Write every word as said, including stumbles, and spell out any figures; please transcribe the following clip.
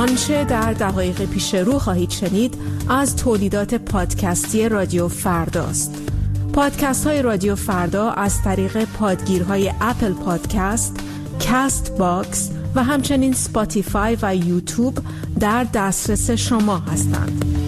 آنچه در دقایق پیش رو خواهید شنید از تولیدات پادکستی رادیو فرداست. پادکست های رادیو فردا از طریق پادگیرهای اپل پادکست، کست باکس و همچنین سپاتیفای و یوتیوب در دسترس شما هستند.